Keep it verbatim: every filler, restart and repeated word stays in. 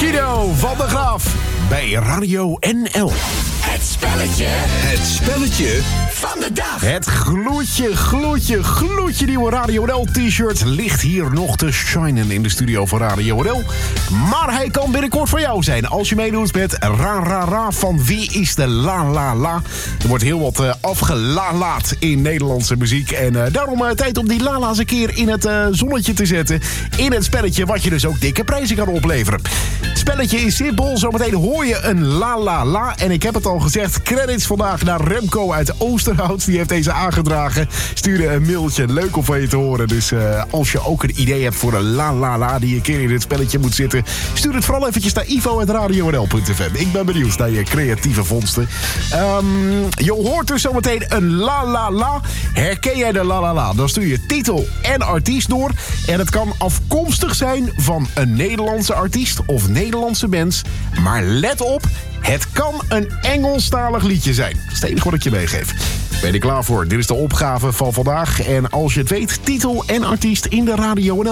Kido van de Graaf bij Radio N L. Het spelletje. Het spelletje van de dag. Het gloedje, gloedje, gloedje nieuwe Radio N L t-shirt ligt hier nog te shinen in de studio van Radio N L. Maar hij kan binnenkort voor jou zijn als je meedoet met Ra Ra Ra van Wie is de La La La. Er wordt heel wat uh, afgelalaat in Nederlandse muziek. En uh, daarom uh, tijd om die lala's een keer in het uh, zonnetje te zetten. In het spelletje wat je dus ook dikke prijzen kan opleveren. Het spelletje is simpel. Zometeen hoor je een La La La. En ik heb het al gezegd, credits vandaag naar Remco uit Oosterhout. Die heeft deze aangedragen. Stuurde een mailtje. Leuk om van je te horen. Dus uh, als je ook een idee hebt voor een La La La die een keer in dit spelletje moet zitten, stuur het vooral eventjes naar ivo at radio n l punt f m. Ik ben benieuwd naar je creatieve vondsten. Um, je hoort dus zometeen een La La La. Herken jij de La La La? Dan stuur je titel en artiest door. En het kan afkomstig zijn van een Nederlandse artiest of Nederlandse band. Maar let op, het kan een Engelstalig liedje zijn. Dat is het enige wat ik je meegeef. Ben je er klaar voor? Dit is de opgave van vandaag. En als je het weet, titel en artiest in de Radio N